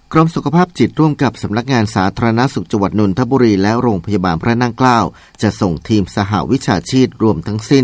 กรมสุขภาพจิตร่วมกับสำนักงานสาธารณสุขจังหวัดนนทบุรีและโรงพยาบาลพระนั่งเกล้าจะส่งทีมสหวิชาชีพรวมทั้งสิ้น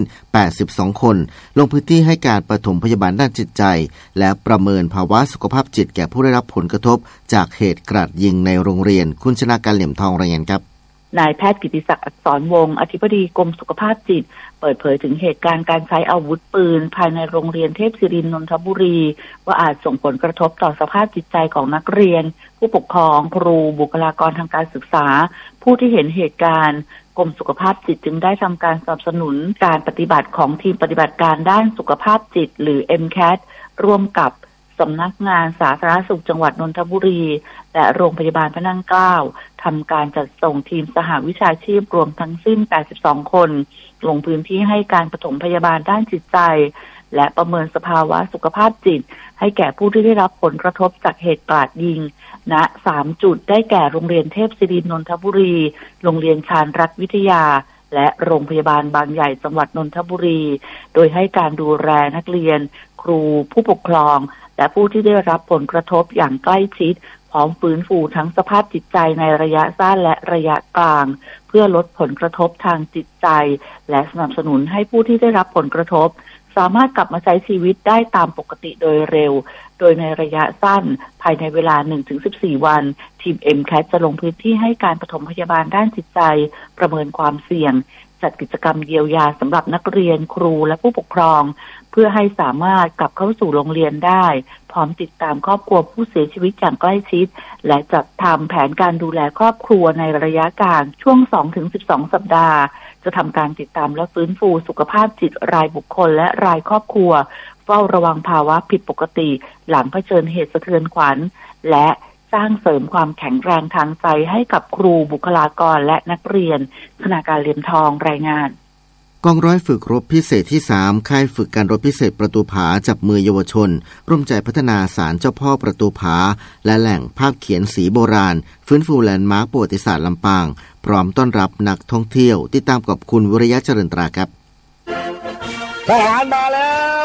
82คนลงพื้นที่ให้การปฐมพยาบาลด้านจิตใจและประเมินภาวะสุขภาพจิตแก่ผู้ได้รับผลกระทบจากเหตุกราดยิงในโรงเรียนคุณชนาการเหลี่ยมทองรายงานครับนายแพทย์กิติศักดิ์อักษรวงศ์อธิบดีกรมสุขภาพจิตเปิดเผยถึงเหตุการณ์การใช้อาวุธปืนภายในโรงเรียนเทพศิรินทร์นนทบุรีว่าอาจส่งผลกระทบต่อสภาพจิตใจของนักเรียนผู้ปกครองครูบุคลากรทางการศึกษาผู้ที่เห็นเหตุการณ์กรมสุขภาพจิตจึงได้ทำการสนับสนุนการปฏิบัติของทีมปฏิบัติการด้านสุขภาพจิตหรือ MCAT ร่วมกับสำนักงานสาธารณสุขจังหวัดนนทบุรีและโรงพยาบาลพระนั่งเกล้าทำการจัดส่งทีมสหวิชาชีพรวมทั้งสิ้น82คนลงพื้นที่ให้การปฐมพยาบาลด้านจิตใจและประเมินสภาวะสุขภาพจิตให้แก่ผู้ที่ได้รับผลกระทบจากเหตุกราดยิงณ3จุดได้แก่โรงเรียนเทพศิรินทร์นนทบุรีโรงเรียนชาญรัตน์วิทยาและโรงพยาบาลบางใหญ่จังหวัดนนทบุรีโดยให้การดูแลนักเรียนครูผู้ปกครองและผู้ที่ได้รับผลกระทบอย่างใกล้ชิดพร้อมฟื้นฟูทั้งสภาพจิตใจในระยะสั้นและระยะกลางเพื่อลดผลกระทบทางจิตใจและสนับสนุนให้ผู้ที่ได้รับผลกระทบสามารถกลับมาใช้ชีวิตได้ตามปกติโดยเร็วโดยในระยะสั้นภายในเวลา 1-14 วันทีม MCAT จะลงพื้นที่ให้การปฐมพยาบาลด้านจิตใจประเมินความเสี่ยงจัดกิจกรรมเยียวยาสำหรับนักเรียนครูและผู้ปกครองเพื่อให้สามารถกลับเข้าสู่โรงเรียนได้พร้อมติดตามครอบครัวผู้เสียชีวิตอย่างใกล้ชิดและจัดทำแผนการดูแลครอบครัวในระยะกลางช่วง 2-12 สัปดาห์จะทำการติดตามและฟื้นฟูสุขภาพจิตรายบุคคลและรายครอบครัวเฝ้าระวังภาวะผิดปกติหลังเผชิญเหตุสะเทือนขวัญและสร้างเสริมความแข็งแรงทางใจให้กับครูบุคลากรและนักเรียนธนาการเหลี่ยมทองรายงานกองร้อยฝึกรบพิเศษที่3ค่ายฝึกการรบพิเศษประตูผาจับมือเยาวชนร่วมใจพัฒนาศาลเจ้าพ่อประตูผาและแหล่งภาพเขียนสีโบราณฟื้นฟูแลนด์มาร์คประวัติศาสตร์ลำปางพร้อมต้อนรับนักท่องเที่ยวติดตามกับคุณวิริยะเจริญตราครับทหารมาแล้ว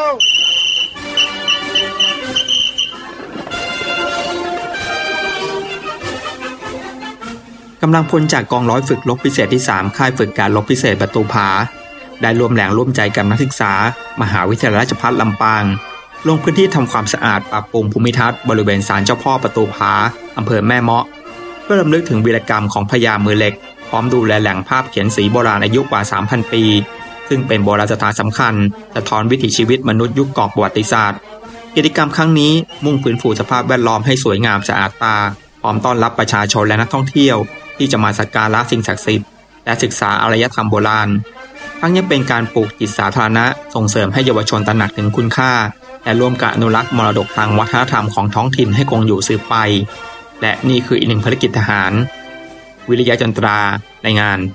กำลังพลจากกองร้อยฝึกรบพิเศษที่3ค่ายฝึกการรบพิเศษประตูผาได้ร่วมแรงร่วมใจกับนักศึกษามหาวิทยาลัยราชภัฏลำปางลงพื้นที่ทำความสะอาดปรับปรุงภูมิทัศน์บริเวณศาลเจ้าพ่อประตูผาอำเภอแม่เมาะเพื่อรำลึกถึงวีรกรรมของพญามือเหล็กพร้อมดูแลแหล่งภาพเขียนสีโบราณอายุกว่า 3,000 ปีซึ่งเป็นโบราณสถานสำคัญสะท้อนวิถีชีวิตมนุษย์ยุคก่อนประวัติศาสตร์กิจกรรมครั้งนี้มุ่งฟื้นฟูสภาพแวดล้อมให้สวยงามสะอาดตาพร้อมต้อนรับประชาชนและนักท่องเที่ยวที่จะมาสักการะสิ่งศักดิ์สิทธิ์และศึกษาอารยธรรมโบราณทั้งยังเป็นการปลูกจิตสาธารณะส่งเสริมให้เยาวชนตระหนักถึงคุณค่าและร่วมกันอนุรักษ์มรดกทางวัฒนธรรมของท้องถิ่นให้คงอยู่สืบไปและนี่คืออีกหนึ่งภารกิจทหารวิริยะจันทรารายงาน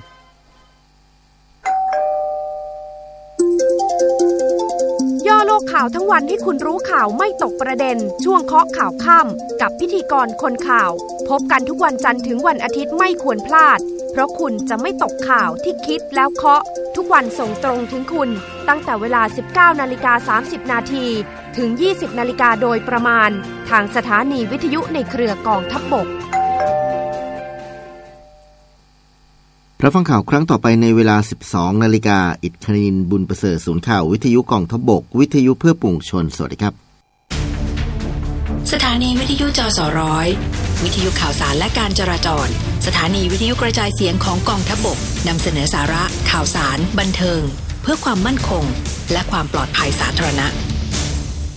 ย่อโลกข่าวทั้งวันให้คุณรู้ข่าวไม่ตกประเด็นช่วงเคาะข่าวค่ำกับพิธีกรคนข่าวพบกันทุกวันจันทร์ถึงวันอาทิตย์ไม่ควรพลาดเพราะคุณจะไม่ตกข่าวที่คิดแล้วเคาะทุกวันส่งตรงถึงคุณตั้งแต่เวลา 19:30 นาทีถึง 20:00 นโดยประมาณทางสถานีวิทยุในเครือกองทัพบกรับฟังข่าวครั้งต่อไปในเวลา 12:00 น.อิทคณินบุญประเสริฐศูนย์ข่าววิทยุกองทัพบกวิทยุเพื่อปวงชนสวัสดีครับสถานีวิทยุจสร้อยวิทยุข่าวสารและการจราจรสถานีวิทยุกระจายเสียงของกองทัพบกนำเสนอสาระข่าวสารบันเทิงเพื่อความมั่นคงและความปลอดภัยสาธารณะ